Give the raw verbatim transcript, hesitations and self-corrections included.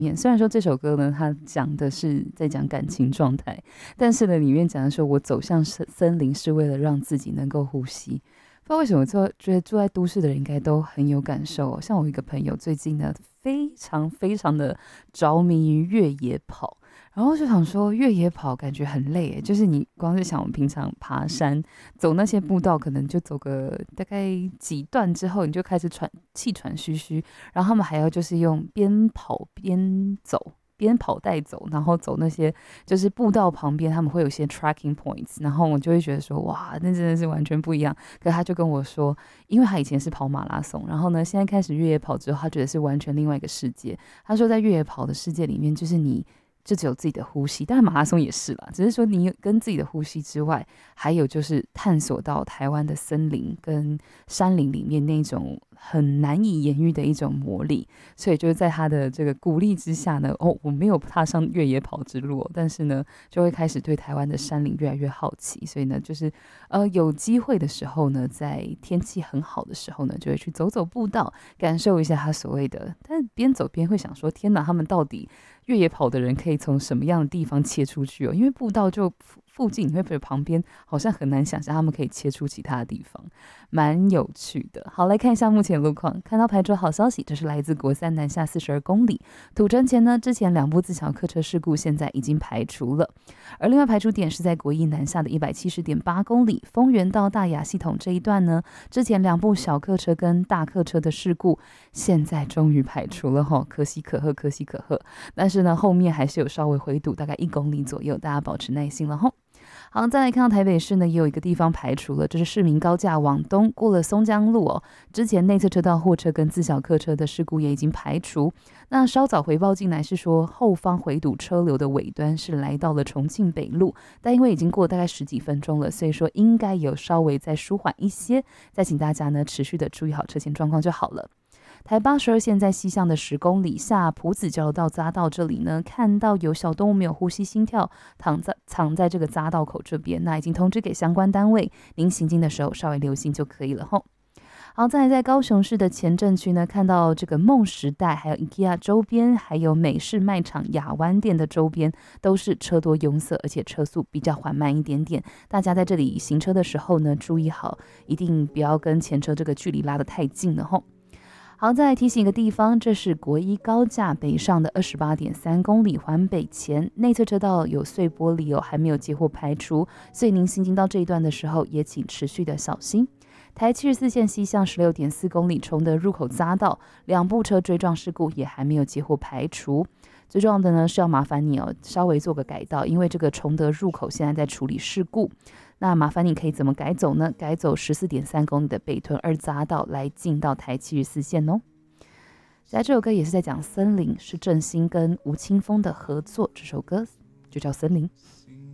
面。虽然说这首歌呢，它讲的是在讲感情状态，但是呢，里面讲的说我走向森森林是为了让自己能够呼吸。不知道为什么，就觉得住在都市的人应该都很有感受、哦。像我一个朋友最近呢，非常非常的着迷于越野跑。然后就想说，越野跑感觉很累耶，就是你光是想我们平常爬山走那些步道，可能就走个大概几段之后，你就开始喘气喘吁吁，然后他们还要就是用边跑边走。边跑带走，然后走那些就是步道旁边，他们会有一些 tracking points，然后我就会觉得说，哇，那真的是完全不一样。可是他就跟我说，因为他以前是跑马拉松，然后呢，现在开始越野跑之后，他觉得是完全另外一个世界。他说，在越野跑的世界里面，就是你就只有自己的呼吸，当然马拉松也是啦，只是说你跟自己的呼吸之外，还有就是探索到台湾的森林跟山林里面那种很难以言喻的一种魔力。所以就是在他的这个鼓励之下呢，哦，我没有踏上越野跑之路、哦，但是呢，就会开始对台湾的山林越来越好奇。所以呢，就是呃有机会的时候呢，在天气很好的时候呢，就会去走走步道，感受一下他所谓的。但边走边会想说，天哪，他们到底越野跑的人可以从什么样的地方切出去哦？因为步道就附近，你会觉得旁边好像很难想象他们可以切出其他的地方，蛮有趣的。好，来看一下目前路况，看到排除好消息，这是来自国三南下四十二公里土城前呢，之前两部自强客车事故现在已经排除了，而另外排除点是在国一南下的一百七十点八公里丰原到大雅系统这一段呢，之前两部小客车跟大客车的事故现在终于排除了齁，可喜可贺，可喜可贺。但是呢，后面还是有稍微回堵，大概一公里左右，大家保持耐心了齁。好，再来看到台北市呢，也有一个地方排除了，就是市民高架往东过了松江路哦。之前内侧车道货车跟自小客车的事故也已经排除。那稍早回报进来是说，后方回堵车流的尾端是来到了重庆北路，但因为已经过大概十几分钟了，所以说应该有稍微再舒缓一些。再请大家呢持续的注意好车前状况就好了。台八十二线在西向的十公里下埔子交流道匝道这里呢，看到有小动物没有呼吸心跳，躺在藏在这个匝道口这边，那已经通知给相关单位，您行进的时候稍微留心就可以了吼。好，再来在高雄市的前镇区呢，看到这个梦时代，还有 IKEA 周边，还有美式卖场亚湾店的周边，都是车多拥塞，而且车速比较缓慢一点点。大家在这里行车的时候呢，注意好，一定不要跟前车这个距离拉得太近了吼。好，再来提醒一个地方，这是国一高架北上的二十八点三公里环北前内侧车道有碎玻璃哦，还没有接获排除，所以您行经到这一段的时候，也请持续的小心。台七十四线西向十六点四公里崇德入口匝道，两部车追撞事故也还没有接获排除。最重要的呢是要麻烦你哦，稍微做个改道，因为这个崇德入口现在在处理事故。那麻烦你可以怎么改走呢？改走十四点三公里的北屯二匝道来进到台七十四线哦。在这首歌也是在讲森林，是郑兴跟吴青峰的合作，这首歌就叫《森林》。